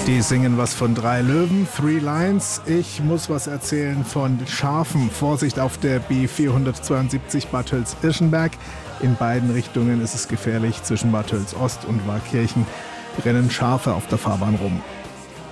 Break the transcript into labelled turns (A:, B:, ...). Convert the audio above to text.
A: Die singen was von 3 Löwen, Three Lions. Ich muss was erzählen von Schafen. Vorsicht auf der B472 Bad Tölz-Irschenberg. In beiden Richtungen ist es gefährlich. Zwischen Bad Tölz Ost und Warkirchen rennen Schafe auf der Fahrbahn rum.